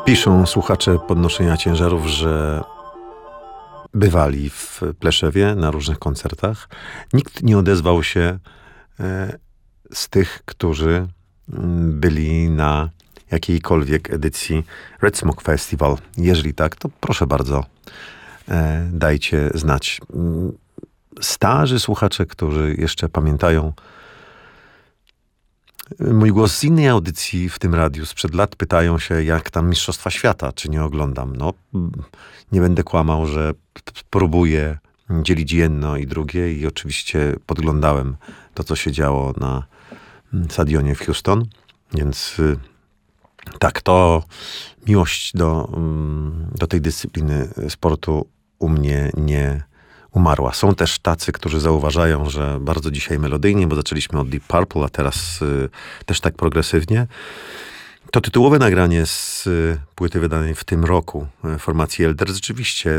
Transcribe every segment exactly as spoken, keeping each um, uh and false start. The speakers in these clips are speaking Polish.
Piszą słuchacze Podnoszenia Ciężarów, że bywali w Pleszewie na różnych koncertach. Nikt nie odezwał się e, z tych, którzy m, byli na jakiejkolwiek edycji Red Smoke Festival. Jeżeli tak, to proszę bardzo, e, dajcie znać. Starzy słuchacze, którzy jeszcze pamiętają mój głos z innej audycji w tym radiu sprzed lat, pytają się, jak tam Mistrzostwa Świata, czy nie oglądam. No, nie będę kłamał, że próbuję dzielić jedno i drugie i oczywiście podglądałem to, co się działo na stadionie w Houston, więc tak, to miłość do, do tej dyscypliny sportu u mnie nie umarła. Są też tacy, którzy zauważają, że bardzo dzisiaj melodyjnie, bo zaczęliśmy od Deep Purple, a teraz y, też tak progresywnie. To tytułowe nagranie z y, płyty wydanej w tym roku y, formacji Elder rzeczywiście, y,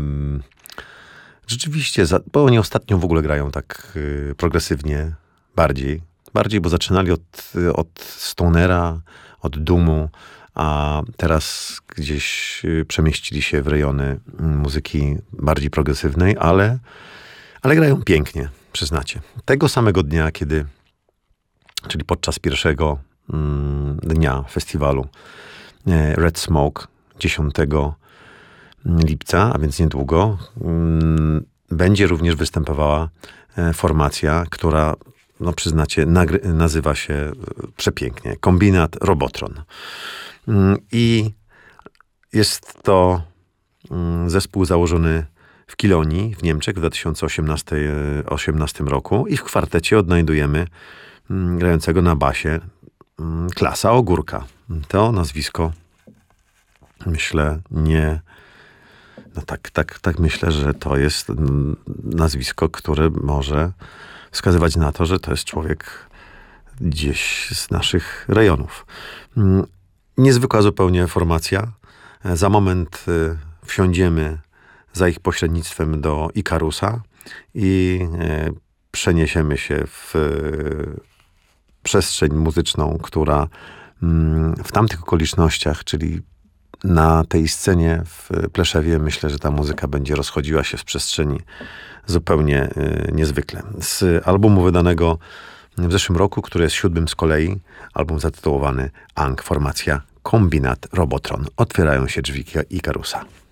rzeczywiście, za, bo oni ostatnio w ogóle grają tak y, progresywnie bardziej. Bardziej, bo zaczynali od, y, od Stonera, od Doomu, a teraz gdzieś przemieścili się w rejony muzyki bardziej progresywnej, ale, ale grają pięknie, przyznacie. Tego samego dnia, kiedy, czyli podczas pierwszego mm, dnia festiwalu Red Smoke, dziesiątego lipca, a więc niedługo, mm, będzie również występowała formacja, która, no przyznacie, nagry- nazywa się przepięknie Kombinat Robotron. I jest to zespół założony w Kilonii w Niemczech w dwa tysiące osiemnastym roku i w kwartecie odnajdujemy grającego na basie Klasa Ogórka. To nazwisko, myślę, nie... No tak, tak, tak myślę, że to jest nazwisko, które może wskazywać na to, że to jest człowiek gdzieś z naszych rejonów. Niezwykła zupełnie formacja. Za moment wsiądziemy za ich pośrednictwem do Ikarusa i przeniesiemy się w przestrzeń muzyczną, która w tamtych okolicznościach, czyli na tej scenie w Pleszewie, myślę, że ta muzyka będzie rozchodziła się w przestrzeni zupełnie niezwykle. Z albumu wydanego w zeszłym roku, który jest siódmym z kolei, album zatytułowany Ang, formacja Kombinat Robotron. Otwierają się drzwi Ikarusa.